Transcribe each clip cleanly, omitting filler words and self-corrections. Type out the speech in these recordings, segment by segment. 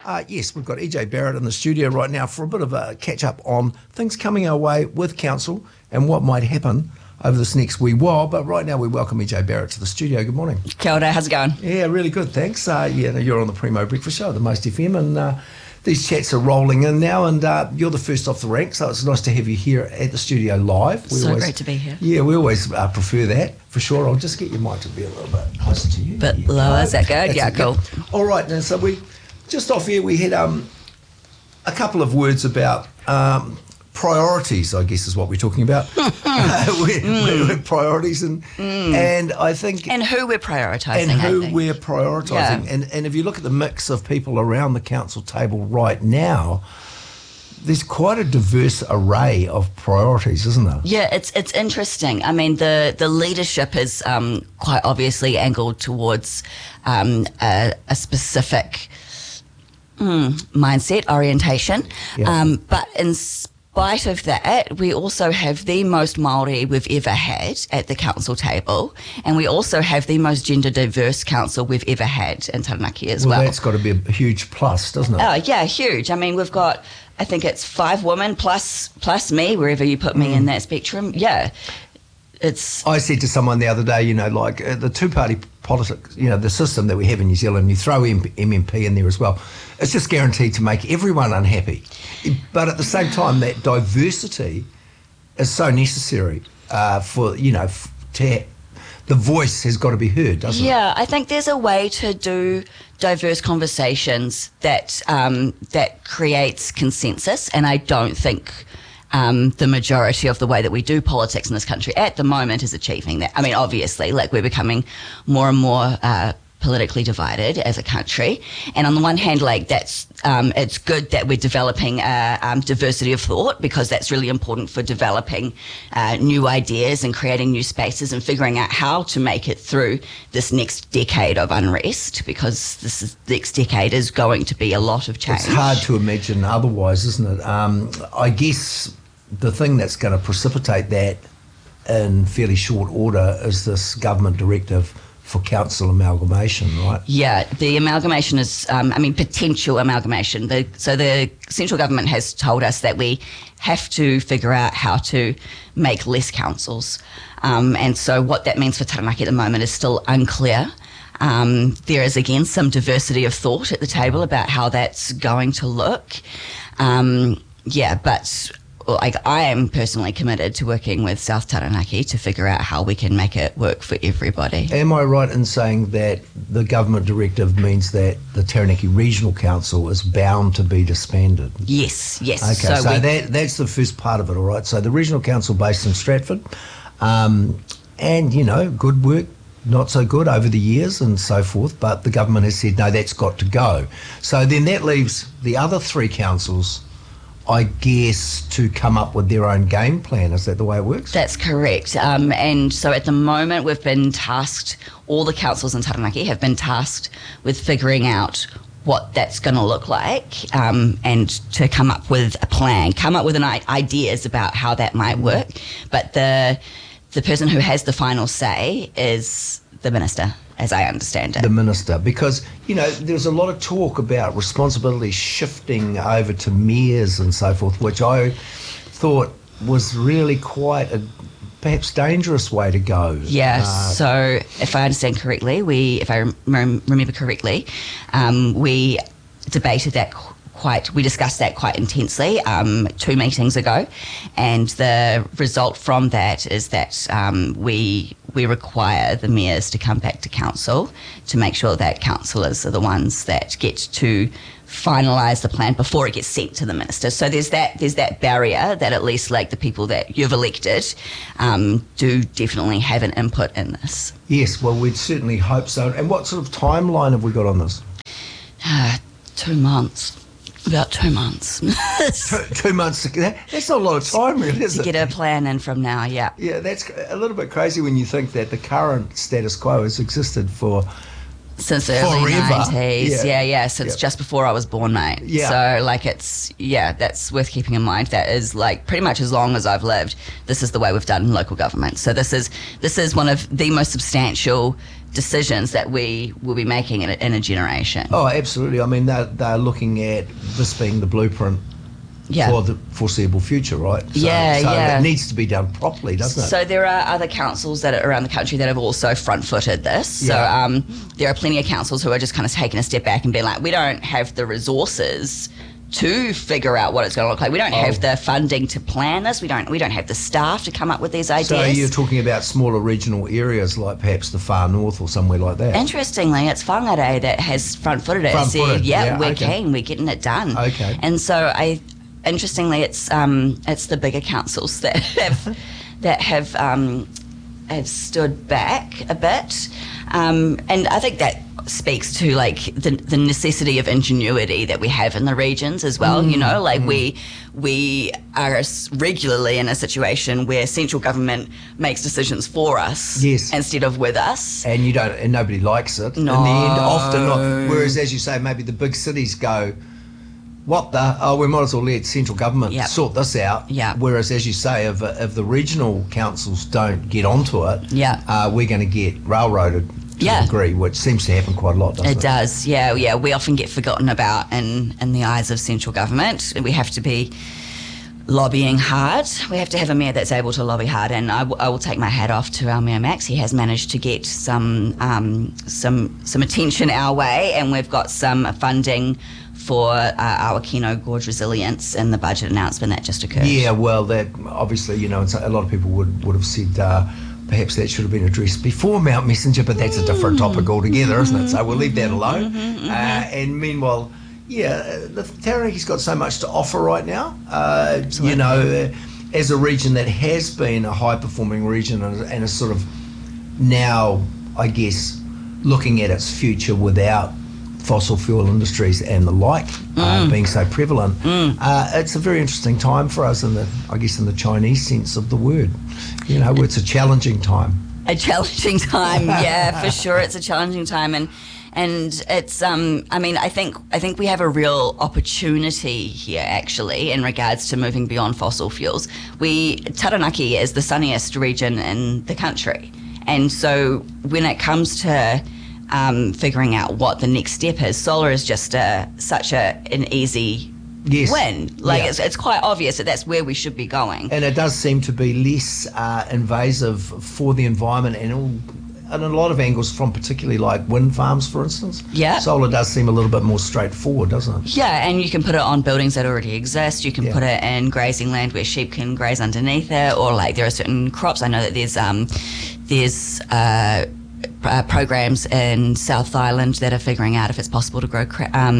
Yes, we've got EJ Barrett in the studio right now for a bit of a catch-up on things coming our way with council and what might happen over this next wee while. But right now we welcome EJ Barrett to the studio. Good morning. Kia ora, how's it going? Yeah, really good, thanks. You're on the Primo Breakfast Show at the Most FM, and these chats are rolling in now, and you're the first off the rank, so it's nice to have you here at the studio live. Great to be here. Yeah, we always prefer that, for sure. I'll just get your mic to be a little bit closer to you. Bit lower, is that good? Yeah, cool. All right, now, so we just off here, we had a couple of words about priorities, I guess is what we're talking about. We're priorities, and I think... And who we're prioritising, And who we're prioritising. Yeah. And if you look at the mix of people around the council table right now, there's quite a diverse array of priorities, isn't there? Yeah, it's interesting. I mean, the leadership is quite obviously angled towards a specific mindset, orientation. Yeah. But in spite of that, we also have the most Māori we've ever had at the council table, and we also have the most gender diverse council we've ever had in Taranaki as well. Well, that's got to be a huge plus, doesn't it? Oh, yeah, huge. I mean, we've got, I think it's 5 women plus me, wherever you put me in that spectrum. Yeah. I said to someone the other day, the two-party politics, the system that we have in New Zealand, you throw MMP in there as well, it's just guaranteed to make everyone unhappy. But at the same time, that diversity is so necessary the voice has got to be heard, doesn't it? Yeah, I think there's a way to do diverse conversations that creates consensus, and I don't think the majority of the way that we do politics in this country at the moment is achieving that. I mean, obviously, we're becoming more and more politically divided as a country. And on the one hand, that's it's good that we're developing diversity of thought, because that's really important for developing new ideas and creating new spaces and figuring out how to make it through this next decade of unrest, because the next decade is going to be a lot of change. It's hard to imagine otherwise, isn't it? I guess the thing that's going to precipitate that in fairly short order is this government directive for council amalgamation, right? Yeah, the amalgamation is, potential amalgamation. So the central government has told us that we have to figure out how to make less councils. And so what that means for Taranaki at the moment is still unclear. There is, again, some diversity of thought at the table about how that's going to look. But I am personally committed to working with South Taranaki to figure out how we can make it work for everybody. Am I right in saying that the government directive means that the Taranaki Regional Council is bound to be disbanded? Yes. Okay, so that's the first part of it, all right? So the Regional Council based in Stratford, and, good work, not so good over the years and so forth, but the government has said, no, that's got to go. So then that leaves the other 3 councils, I guess, to come up with their own game plan. Is that the way it works? That's correct. And so at the moment we've been tasked, all the councils in Taranaki have been tasked with figuring out what that's going to look like, and to come up with a plan, come up with ideas about how that might work. But the person who has the final say is the minister, as I understand it. The minister, because, there's a lot of talk about responsibility shifting over to mayors and so forth, which I thought was really quite a perhaps dangerous way to go. Yeah, so if I understand correctly, if I remember correctly, we debated that we discussed that quite intensely 2 meetings ago, and the result from that is that we require the mayors to come back to council to make sure that councillors are the ones that get to finalise the plan before it gets sent to the minister. So there's that barrier that at least the people that you've elected do definitely have an input in this. Yes, well, we'd certainly hope so. And what sort of timeline have we got on this? 2 months. About 2 months. 2 months. That's not a lot of time, really, is it? To get a plan in from now, yeah. Yeah, that's a little bit crazy when you think that the current status quo has existed since the early forever. 90s. Yeah. Since just before I was born, mate. Yeah. So, that's worth keeping in mind. That is, pretty much as long as I've lived, this is the way we've done local government. So this is one of the most substantial decisions that we will be making in a generation. Oh, absolutely. I mean, they're looking at this being the blueprint for the foreseeable future, right? So it needs to be done properly, doesn't it? So there are other councils that are around the country that have also front-footed this. Yeah. So there are plenty of councils who are just kind of taking a step back and being like, we don't have the resources to figure out what it's going to look like. We don't have the funding to plan this. We don't have the staff to come up with these ideas. So you're talking about smaller regional areas like perhaps the far north or somewhere like that? Interestingly, it's Whangarei that has front-footed it and said, we're keen, we're getting it done. Okay. And so interestingly, it's the bigger councils that have stood back a bit, and I think that speaks to like the necessity of ingenuity that we have in the regions as well. We are regularly in a situation where central government makes decisions for us instead of with us, and nobody likes it. No. In the end, often not. Whereas, as you say, maybe the big cities go, we might as well let central government sort this out. Yeah. Whereas, as you say, if the regional councils don't get onto it, we're going to get railroaded to a degree, which seems to happen quite a lot, doesn't it? It does, yeah. We often get forgotten about in the eyes of central government. We have to be lobbying hard. We have to have a mayor that's able to lobby hard, and I will take my hat off to our Mayor Max. He has managed to get some attention our way, and we've got some funding for our Kino Gorge Resilience in the budget announcement that just occurred. Yeah, well, that obviously, a lot of people would have said perhaps that should have been addressed before Mount Messenger, but that's a different topic altogether, isn't it? So we'll leave that alone. And meanwhile, the Taranaki's got so much to offer right now. As a region that has been a high-performing region and is sort of now, I guess, looking at its future without fossil fuel industries and the like being so prevalent, it's a very interesting time for us in the Chinese sense of the word. It's a challenging time. A challenging time, yeah, for sure. It's a challenging time, and it's I think we have a real opportunity here actually in regards to moving beyond fossil fuels. Taranaki is the sunniest region in the country, and so when it comes to figuring out what the next step is, solar is just such an easy win. It's quite obvious that that's where we should be going. And it does seem to be less invasive for the environment and in a lot of angles from particularly like wind farms, for instance. Yeah. Solar does seem a little bit more straightforward, doesn't it? Yeah, and you can put it on buildings that already exist. You can put it in grazing land where sheep can graze underneath it, or like there are certain crops. I know that there's programs in South Island that are figuring out if it's possible to grow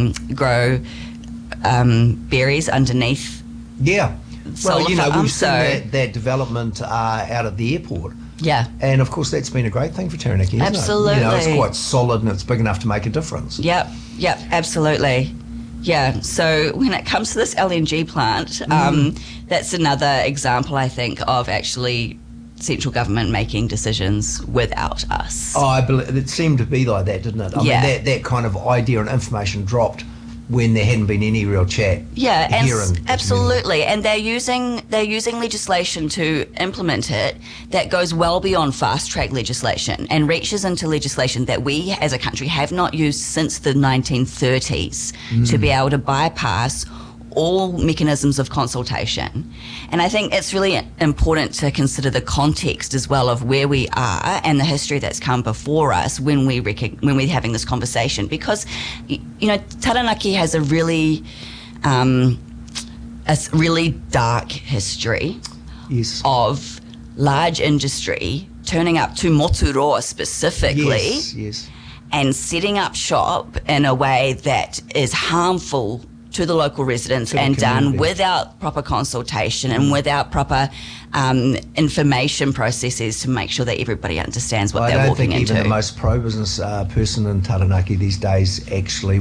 berries underneath. Yeah. Well, we've seen that development out at the airport. Yeah. And of course that's been a great thing for Taranaki, isn't Absolutely. it? It's quite solid and it's big enough to make a difference. Yep, absolutely. Yeah, so when it comes to this LNG plant, that's another example, I think, of actually central government making decisions without us. Oh, I believe it seemed to be like that, didn't it? I mean, that kind of idea and information dropped when there hadn't been any real chat. Yeah, absolutely. And they're using legislation to implement it that goes well beyond fast track legislation and reaches into legislation that we as a country have not used since the 1930s to be able to bypass all mechanisms of consultation. And I think it's really important to consider the context as well of where we are and the history that's come before us when we're having this conversation, because Taranaki has a really dark history of large industry turning up to Moturoa specifically and setting up shop in a way that is harmful to the local residents and done without proper consultation and without proper information processes to make sure that everybody understands what they're walking into. I don't think even the most pro-business person in Taranaki these days actually